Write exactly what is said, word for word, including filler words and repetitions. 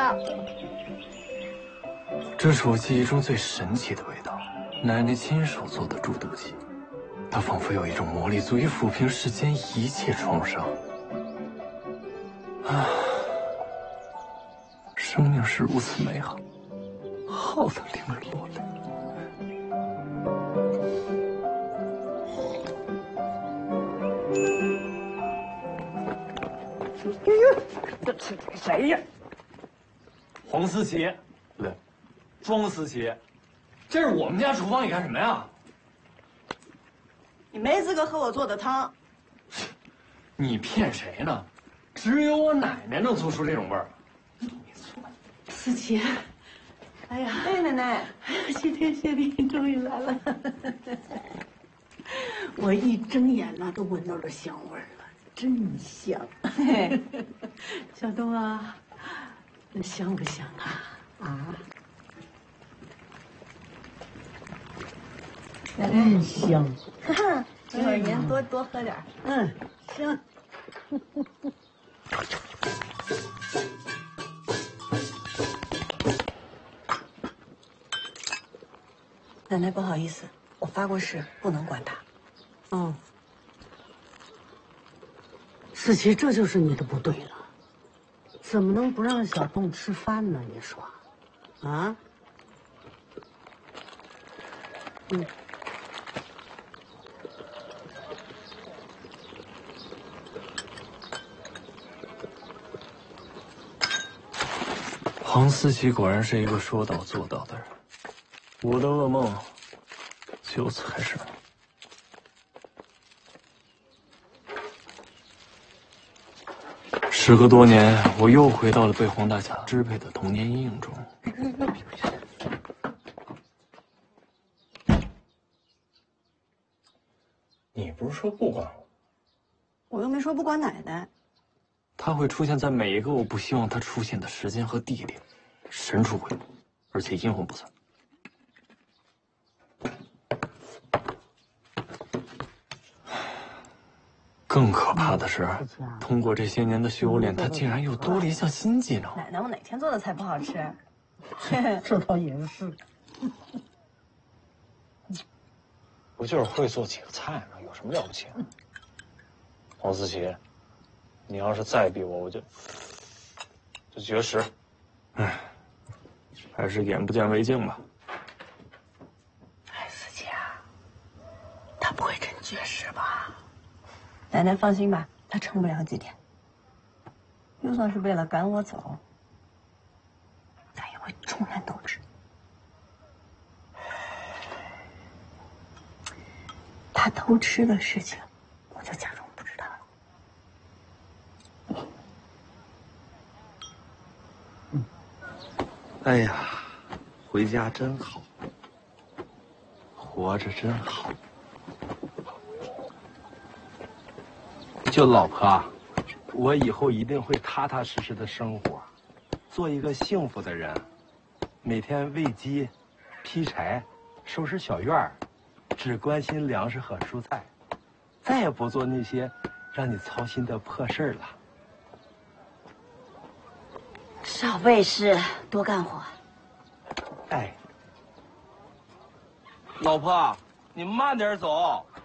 了。 这是我记忆中最神奇的味道，奶奶亲手做的猪肚鸡，它仿佛有一种魔力，足以抚平世间一切创伤。啊，生命是如此美好，好的令人落泪。 这这谁呀？黄思琪， 对， 庄思琪，这是我们家厨房，你干什么呀？ 你没资格喝我做的汤。 你骗谁呢？只有我奶奶能做出这种味儿。 思琪，哎呀， 哎，奶奶， 谢天谢地，终于来了。我一睁眼呐，都闻到这香味儿了。 真香，小东啊，那香不香啊？啊，真香！ 一会儿您多多喝点。 嗯，香。 奶奶，不好意思，我发过誓，不能管他。 哦。 思琪，这就是你的不对了，怎么能不让小东吃饭呢？你说，啊？嗯。 黄思琪果然是一个说到做到的人，我的噩梦就此开始。 时隔多年，我又回到了被黄大强支配的童年阴影中。 你不是说不管我？ 我又没说不管奶奶。 他会出现在每一个我不希望他出现的时间和地点，神出鬼没，而且阴魂不散。更可怕的是，通过这些年的修炼，他竟然又多了一项新技能。 奶奶，我哪天做的菜不好吃？ 这倒也是。 不就是会做几个菜吗？有什么了不起？黄思琪，你要是再逼我，我就就绝食。 唉，还是眼不见为净吧。 哎，思琪啊，他不会真绝食吧？ 奶奶放心吧，他撑不了几天。就算是为了赶我走，他也会重燃斗志。他偷吃的事情，我就假装不知道了。 嗯，哎呀，回家真好，活着真好。 就老婆啊，我以后一定会踏踏实实的生活，做一个幸福的人，每天喂鸡、劈柴、收拾小院儿，只关心粮食和蔬菜，再也不做那些让你操心的破事儿了。 少为事，多干活。 哎，老婆，你慢点走。